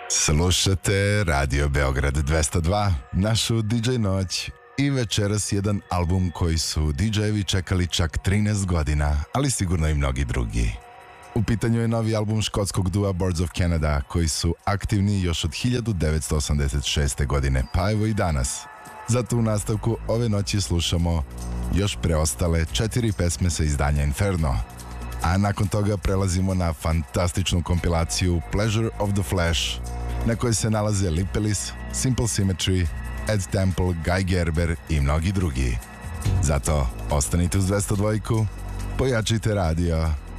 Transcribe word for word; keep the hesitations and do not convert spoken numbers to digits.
Slušate Radio Beograd dvesta dva, našu D J noć i večeras jedan album koji su D J-evi čekali čak trinaest godina, ali sigurno i mnogi drugi. U pitanju je novi album škotskog dua Boards of Canada, koji su aktivni još od hiljadu devetsto osamdeset šeste. godine, pa evo i danas. Zato u nastavku ove noći slušamo još preostale četiri pesme sa izdanja Inferno. A nakon toga prelazimo na fantastičnu kompilaciju Pleasure of the Flesh, na kojoj se nalaze Lipelis, Simple Symmetry, Ed Temple, Guy Gerber i mnogi drugi. Zato ostanite uz dvesta dva, pojačajte radio